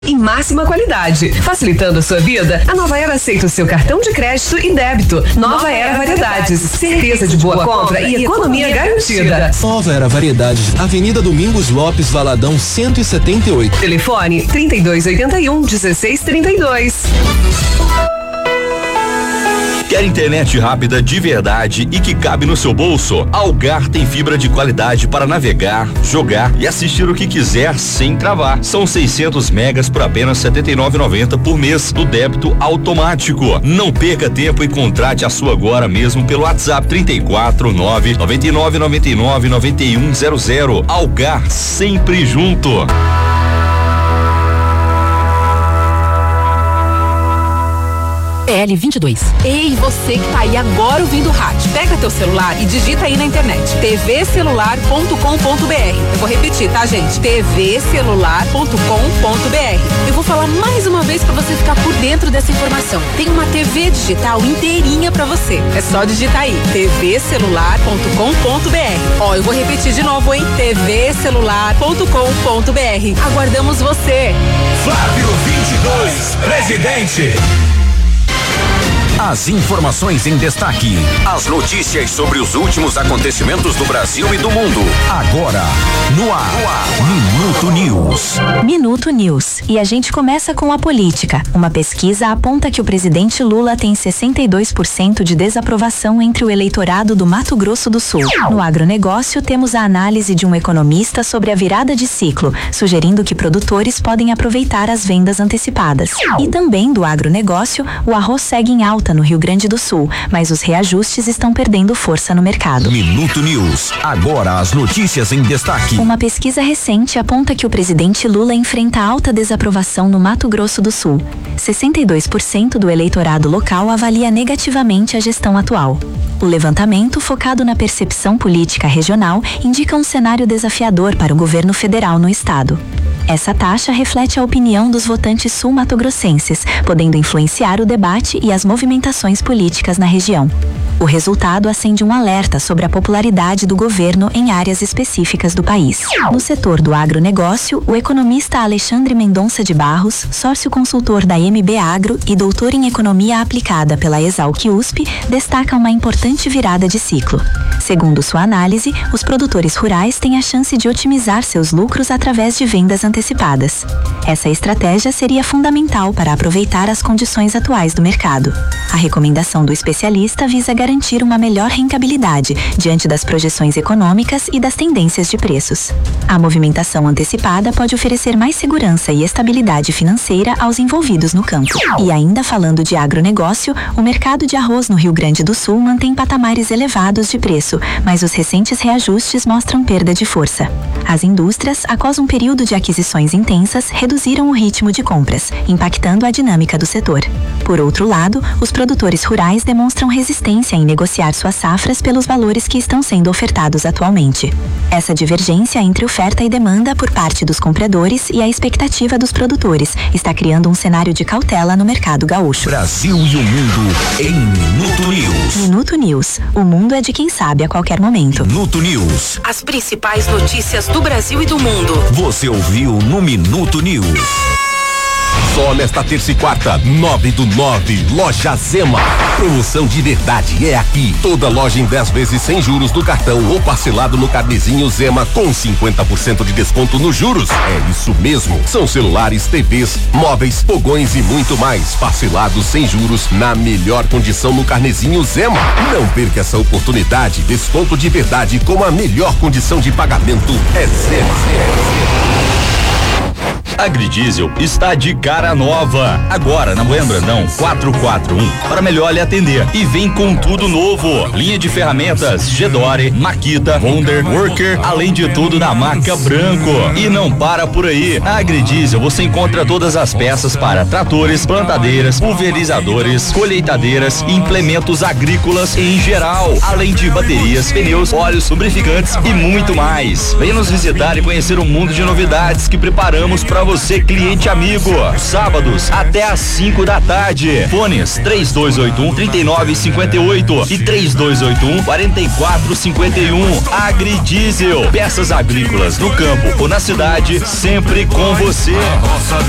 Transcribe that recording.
em máxima qualidade, facilitando a sua vida. A Nova Era aceita o seu cartão de crédito e débito. Nova Era Variedades, certeza de boa compra e economia garantida. Nova Era Variedades, Avenida Domingos Lopes, Valadão 178. Telefone 3281-1632. Quer internet rápida de verdade e que cabe no seu bolso? Algar tem fibra de qualidade para navegar, jogar e assistir o que quiser sem travar. São 600 megas por apenas R$ 79,90 por mês no débito automático. Não perca tempo e contrate a sua agora mesmo pelo WhatsApp 349 9999 9100. Algar, sempre junto. PL22. Ei, você que tá aí agora ouvindo o rádio, pega teu celular e digita aí na internet tvcelular.com.br. Eu vou repetir, tá, gente? tvcelular.com.br. Eu vou falar mais uma vez pra você ficar por dentro dessa informação. Tem uma TV digital inteirinha pra você. É só digitar aí tvcelular.com.br. Ó, eu vou repetir de novo, hein? tvcelular.com.br. Aguardamos você. Flávio 22, presidente. As informações em destaque. As notícias sobre os últimos acontecimentos do Brasil e do mundo. Agora, no ar. Minuto News. Minuto News. E a gente começa com a política. Uma pesquisa aponta que o presidente Lula tem 62% de desaprovação entre o eleitorado do Mato Grosso do Sul. No agronegócio, temos a análise de um economista sobre a virada de ciclo, sugerindo que produtores podem aproveitar as vendas antecipadas. E também do agronegócio, o arroz segue em alta no Rio Grande do Sul, mas os reajustes estão perdendo força no mercado. Minuto News. Agora as notícias em destaque. Uma pesquisa recente aponta que o presidente Lula enfrenta alta desaprovação no Mato Grosso do Sul. 62% do eleitorado local avalia negativamente a gestão atual. O levantamento, focado na percepção política regional, indica um cenário desafiador para o governo federal no estado. Essa taxa reflete a opinião dos votantes sul-matogrossenses, podendo influenciar o debate e as movimentações políticas na região. O resultado acende um alerta sobre a popularidade do governo em áreas específicas do país. No setor do agronegócio, o economista Alexandre Mendonça de Barros, sócio-consultor da MB Agro e doutor em economia aplicada pela Exalc USP, destaca uma importante virada de ciclo. Segundo sua análise, os produtores rurais têm a chance de otimizar seus lucros através de vendas antecipadas. Essa estratégia seria fundamental para aproveitar as condições atuais do mercado. A recomendação do especialista visa garantir uma melhor rentabilidade diante das projeções econômicas e das tendências de preços. A movimentação antecipada pode oferecer mais segurança e estabilidade financeira aos envolvidos no campo. E ainda falando de agronegócio, o mercado de arroz no Rio Grande do Sul mantém patamares elevados de preço, mas os recentes reajustes mostram perda de força. As indústrias, após um período de aquisições intensas, reduziram o ritmo de compras, impactando a dinâmica do setor. Por outro lado, os produtores rurais demonstram resistência em negociar suas safras pelos valores que estão sendo ofertados atualmente. Essa divergência entre oferta e demanda por parte dos compradores e a expectativa dos produtores está criando um cenário de cautela no mercado gaúcho. Brasil e o mundo em Minuto News. Minuto News. O mundo é de quem sabe a qualquer momento. Minuto News. As principais notícias do Brasil e do mundo. Você ouviu no Minuto News. Só nesta terça e quarta, 9/9, Loja Zema. Promoção de verdade é aqui. Toda loja em 10 vezes sem juros do cartão ou parcelado no carnezinho Zema com 50% de desconto nos juros. É isso mesmo. São celulares, TVs, móveis, fogões e muito mais. Parcelados sem juros na melhor condição no carnezinho Zema. Não perca essa oportunidade. Desconto de verdade com a melhor condição de pagamento é Zema. Agridiesel está de cara nova. Agora na Moema Brandão 441 para melhor lhe atender. E vem com tudo novo. Linha de ferramentas Gedore, Makita, Wonder, Worker, além de tudo da marca Branco. E não para por aí. Na Agridiesel você encontra todas as peças para tratores, plantadeiras, pulverizadores, colheitadeiras e implementos agrícolas em geral. Além de baterias, pneus, óleos, lubrificantes e muito mais. Venha nos visitar e conhecer um mundo de novidades que preparamos para você, cliente amigo. Sábados até às 5 da tarde. Fones 3281-3958 e 3281-4451. Agridiesel. Peças agrícolas no campo ou na cidade, sempre com você.